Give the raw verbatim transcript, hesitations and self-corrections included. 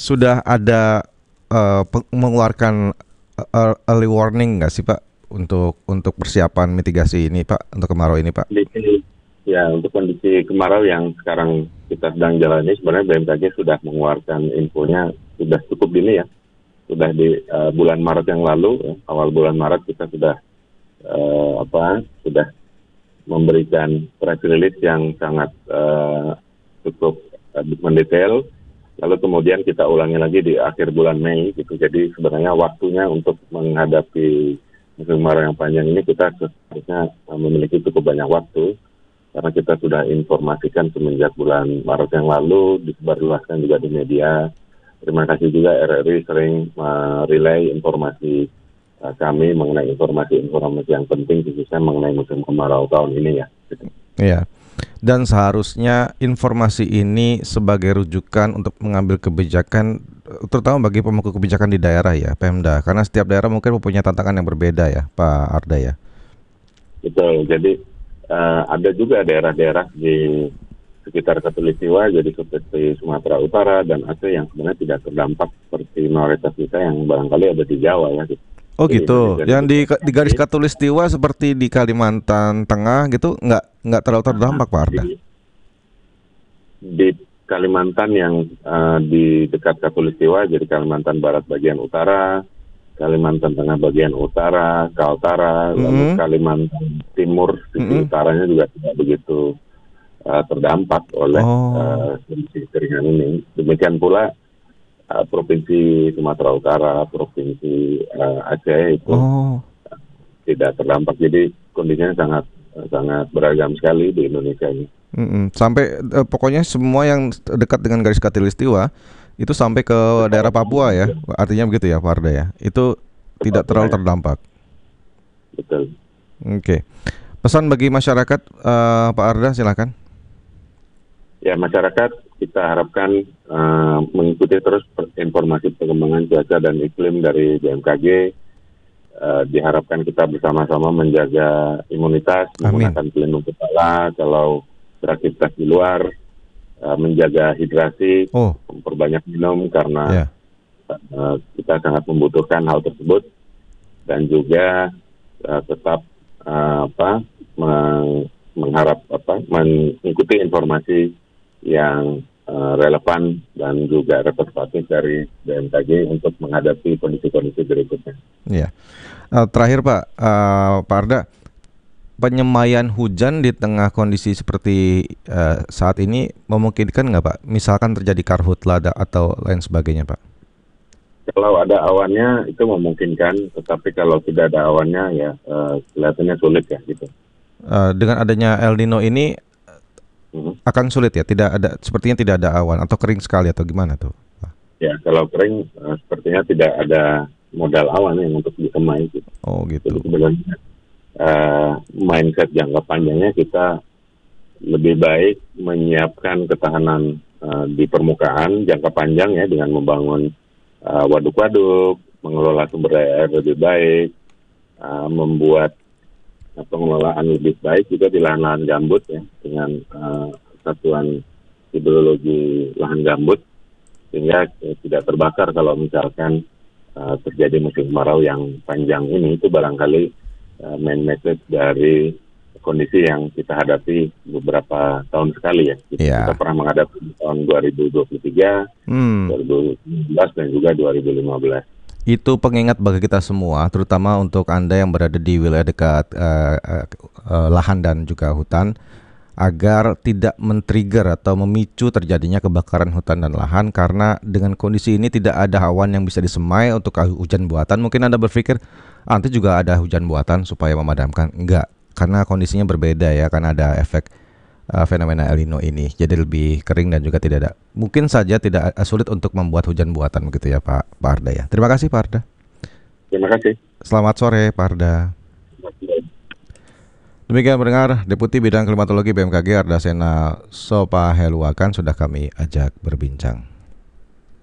sudah ada uh, pe- mengeluarkan uh, early warning nggak sih Pak untuk untuk persiapan mitigasi ini Pak untuk kemarau ini Pak? Kondisi, ya untuk kondisi kemarau yang sekarang kita sedang jalani, sebenarnya B M K G sudah mengeluarkan infonya sudah cukup dini ya. Sudah di uh, bulan Maret yang lalu, ya, awal bulan Maret kita sudah uh, apa sudah memberikan press release yang sangat uh, cukup uh, mendetail. Lalu kemudian kita ulangi lagi di akhir bulan Mei gitu. Jadi sebenarnya waktunya untuk menghadapi musim kemarau yang panjang ini kita seharusnya uh, memiliki cukup banyak waktu karena kita sudah informasikan semenjak bulan Maret yang lalu, disebarluaskan juga di media. Terima kasih juga R R I sering merelay uh, informasi uh, kami mengenai informasi-informasi yang penting khususnya mengenai musim kemarau tahun ini ya. Iya. Dan seharusnya informasi ini sebagai rujukan untuk mengambil kebijakan, terutama bagi pemangku kebijakan di daerah ya, Pemda. Karena setiap daerah mungkin mempunyai tantangan yang berbeda ya, Pak Arda ya. Betul. Jadi uh, ada juga daerah-daerah di sekitar Katulistiwa, jadi seperti Sumatera Utara dan Aceh yang sebenarnya tidak terdampak seperti mayoritas kita yang barangkali ada di Jawa ya. Oh Jadi gitu. Indonesia Yang di, juga di garis katulistiwa seperti di Kalimantan Tengah gitu nggak nggak terlalu terdampak Pak Arda. di, di Kalimantan yang uh, di dekat Katulistiwa, jadi Kalimantan Barat bagian utara, Kalimantan Tengah bagian utara, Kaltara, Mm-hmm. lalu Kalimantan Timur sisi Mm-hmm. utaranya juga tidak begitu uh, terdampak oleh Oh, uh, kondisi keringan ini. Demikian pula uh, Provinsi Sumatera Utara, Provinsi uh, Aceh itu oh, tidak terdampak. Jadi kondisinya sangat sangat beragam sekali di Indonesia ini. mm-mm. Sampai eh, pokoknya semua yang dekat dengan garis katulistiwa itu sampai ke daerah Papua ya. Artinya begitu ya Pak Arda ya. Itu tidak terlalu terdampak. Betul. Oke. Pesan bagi masyarakat eh, Pak Arda silakan. Ya, masyarakat kita harapkan uh, mengikuti terus per- informasi perkembangan cuaca dan iklim dari B M K G. Uh, diharapkan kita bersama-sama menjaga imunitas, Amin. menggunakan pelindung kepala kalau beraktivitas di luar, uh, menjaga hidrasi, Oh, memperbanyak minum karena ya. uh, kita sangat membutuhkan hal tersebut, dan juga uh, tetap uh, apa meng- mengharap apa mengikuti informasi yang uh, relevan dan juga representatif dari B M K G untuk menghadapi kondisi-kondisi berikutnya. Iya. Eh, terakhir Pak, eh, Pak Arda, penyemaian hujan di tengah kondisi seperti eh, saat ini memungkinkan nggak Pak? Misalkan terjadi karhutla da- atau lain sebagainya Pak? Kalau ada awannya itu memungkinkan, tetapi kalau tidak ada awannya ya uh, kelihatannya sulit ya gitu. Eh, dengan adanya El Nino ini Mhm. akan sulit ya? Tidak ada, sepertinya tidak ada awan atau kering sekali atau gimana tuh? Ya, kalau kering uh, sepertinya tidak ada modal awan yang untuk disemai gitu. Oh Jadi gitu. sebenarnya uh, mindset jangka panjangnya kita lebih baik menyiapkan ketahanan uh, di permukaan jangka panjang ya dengan membangun uh, waduk-waduk, mengelola sumber daya air lebih baik, uh, membuat uh, pengelolaan lebih baik juga di lahan-lahan gambut ya dengan uh, satuan hidrologi lahan gambut sehingga uh, tidak terbakar kalau misalkan uh, terjadi musim kemarau yang panjang ini. Itu barangkali uh, main message dari kondisi yang kita hadapi beberapa tahun sekali ya. Iya. Kita pernah menghadapi di tahun dua ribu dua puluh tiga, Hmm. dua ribu sembilan belas dan juga dua ribu lima belas. Itu pengingat bagi kita semua, terutama untuk Anda yang berada di wilayah dekat eh, eh, eh, lahan dan juga hutan, agar tidak men-trigger atau memicu terjadinya kebakaran hutan dan lahan, karena dengan kondisi ini tidak ada awan yang bisa disemai untuk hujan buatan. Mungkin Anda berpikir, "Ah, nanti juga ada hujan buatan supaya memadamkan." Enggak, karena kondisinya berbeda ya, karena ada efek uh, fenomena El Nino ini. Jadi lebih kering dan juga tidak ada, mungkin saja tidak uh, sulit untuk membuat hujan buatan begitu ya Pak Pak Arda ya. Terima kasih Pak Arda. Terima kasih. Selamat sore Pak Arda. Demikian pendengar, Deputi Bidang Klimatologi B M K G Arda Sena Sopaheluakan sudah kami ajak berbincang.